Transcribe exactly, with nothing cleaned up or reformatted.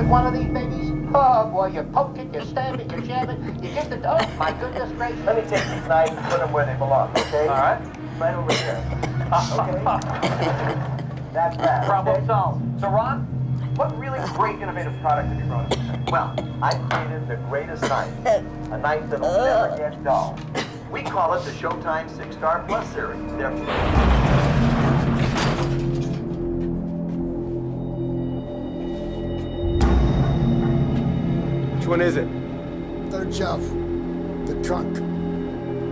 with one of these babies? Oh, boy, you poke it, you stab it, you jab it, you get the... Oh, my goodness gracious. Let me take these knives and put them where they belong, okay? All right. Right over here. Okay? That's that. Problem okay? solved. So, Ron, what really great innovative product have you brought us today? Well, I created the greatest knife. A knife that'll never get dull. We call it the Showtime Six Star Plus Series. They're... Which one is it? Third shelf. The trunk.